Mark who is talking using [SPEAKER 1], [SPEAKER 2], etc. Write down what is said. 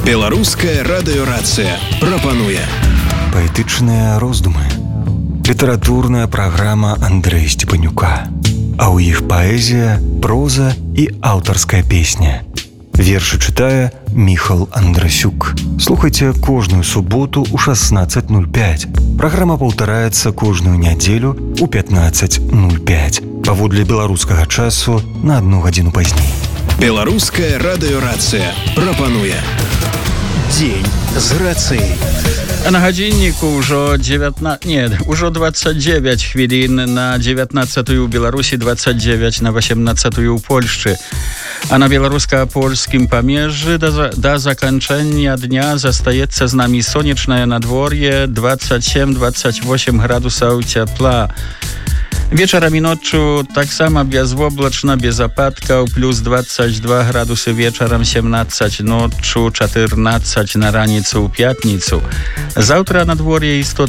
[SPEAKER 1] Беларуская радыёрацыя прапануе
[SPEAKER 2] паэтычныя роздумы. Літаратурная праграма Андрэя Степанюка. А ў іх паэзія, проза і аўтарская песня. Вершы чытае Міхал Андрасюк. Слухайце кожную суботу ў 16:05. Праграма паўтараецца кожную нядзелю ў 15:05. Паводле беларускага часу на 1 гадзіну пазней.
[SPEAKER 1] Беларуская радыёрацыя прапануе Дзень з рацыяй.
[SPEAKER 3] А на гадзінніку ўжо 29 хвілін на 19-ю ў Беларусі, 29 на 18-ю ў Польшчы. А на беларуска-польскім памежжы да заканчэння дня застаецца з намі сонечнае надвор'е, 27-28 градусаў цяпла. Вечарам і ноччу таксама безвоблачна, без ападкаў, плюс 22 градусы вечарам, 17 ноччу, 14 на раніцу ў пятніцу. Заўтра надвор'е істотна